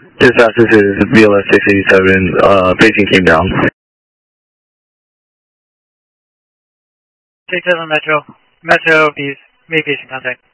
Dispatch, this is BLS 687, paging came down. 67 Metro, Metro, please, make patient contact.